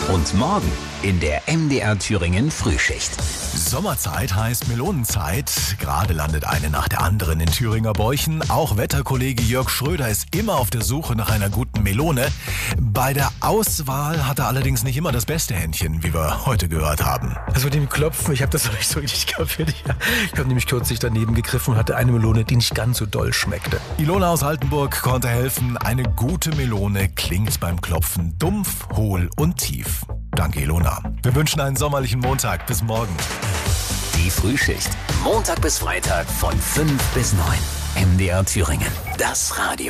Und morgen in der MDR Thüringen Frühschicht. Sommerzeit heißt Melonenzeit. Gerade landet eine nach der anderen in Thüringer Bäuchen. Auch Wetterkollege Jörg Schröder ist immer auf der Suche nach einer guten Melone. Bei der Auswahl hat er allerdings nicht immer das beste Händchen, wie wir heute gehört haben. Also mit dem Klopfen, ich habe das noch nicht so richtig kapiert. Ich habe nämlich kürzlich daneben gegriffen und hatte eine Melone, die nicht ganz so doll schmeckte. Ilona aus Altenburg konnte helfen. Eine gute Melone klingt beim Klopfen dumpf, hohl und tief. Danke, Ilona. Wir wünschen einen sommerlichen Montag. Bis morgen. Die Frühschicht. Montag bis Freitag von 5 bis 9. MDR Thüringen. Das Radio.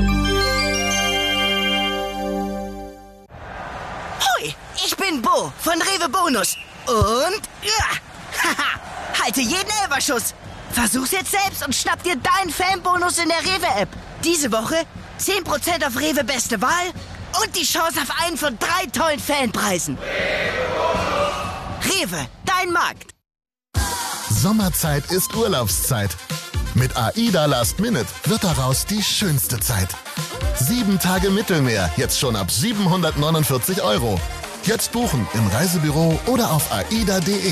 Hoi, ich bin Bo von Rewe Bonus. Und haha, halte jeden Elferschuss. Versuch's jetzt selbst und schnapp dir deinen Fanbonus in der Rewe-App. Diese Woche 10% auf Rewe Beste Wahl und die Chance auf einen von 3 tollen Fanpreisen. Rewe, dein Markt. Sommerzeit ist Urlaubszeit. Mit AIDA Last Minute wird daraus die schönste Zeit. 7 Tage Mittelmeer, jetzt schon ab 749 €. Jetzt buchen im Reisebüro oder auf aida.de.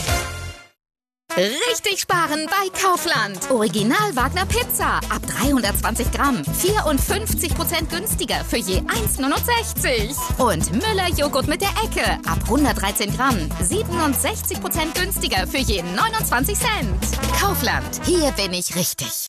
Richtig sparen bei Kaufland. Original Wagner Pizza ab 320 Gramm. 54% günstiger für je 1,69. Und Müller Joghurt mit der Ecke ab 113 Gramm. 67% günstiger für je 29 Cent. Kaufland, hier bin ich richtig.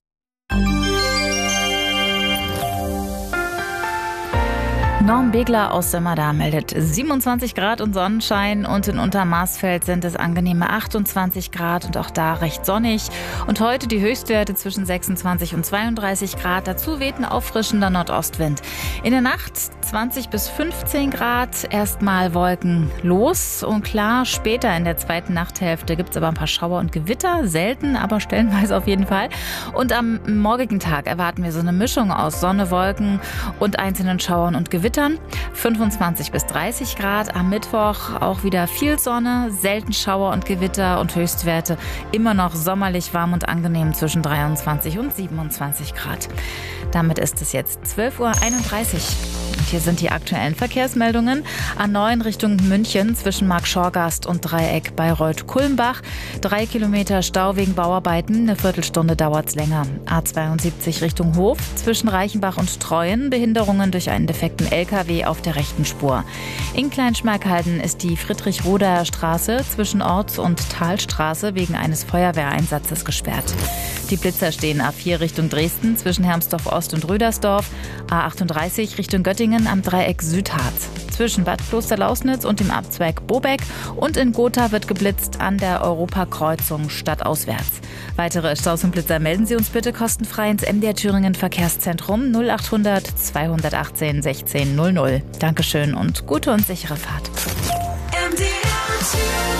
Norm Begler aus Sömmerda meldet 27 Grad und Sonnenschein und in Untermaßfeld sind es angenehme 28 Grad und auch da recht sonnig. Und heute die Höchstwerte zwischen 26 und 32 Grad. Dazu weht ein auffrischender Nordostwind. In der Nacht 20 bis 15 Grad. Erstmal Wolken los und klar, später in der zweiten Nachthälfte gibt es aber ein paar Schauer und Gewitter. Selten, aber stellenweise auf jeden Fall. Und am morgigen Tag erwarten wir so eine Mischung aus Sonne, Wolken und einzelnen Schauern und Gewittern. 25 bis 30 Grad. Am Mittwoch auch wieder viel Sonne, selten Schauer und Gewitter und Höchstwerte immer noch sommerlich warm und angenehm zwischen 23 und 27 Grad. Damit ist es jetzt 12:31 Uhr. Und hier sind die aktuellen Verkehrsmeldungen. A9 Richtung München zwischen Markschorgast und Dreieck Bayreuth-Kulmbach. 3 Kilometer Stau wegen Bauarbeiten, eine Viertelstunde dauert's länger. A72 Richtung Hof zwischen Reichenbach und Treuen. Behinderungen durch einen defekten LKW auf der rechten Spur. In Kleinschmerkhalden ist die Friedrich-Roder Straße zwischen Orts- und Talstraße wegen eines Feuerwehreinsatzes gesperrt. Die Blitzer stehen A4 Richtung Dresden zwischen Hermsdorf-Ost und Rödersdorf. A38 Richtung Göttingen am Dreieck Südharz. Zwischen Bad Klosterlausnitz und dem Abzweig Bobeck und in Gotha wird geblitzt an der Europakreuzung stadtauswärts. Weitere Staus und Blitzer melden Sie uns bitte kostenfrei ins MDR Thüringen Verkehrszentrum 0800 218 16 00. Dankeschön und gute und sichere Fahrt.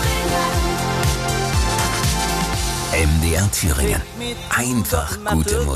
MDR Thüringen. Einfach gute Musik.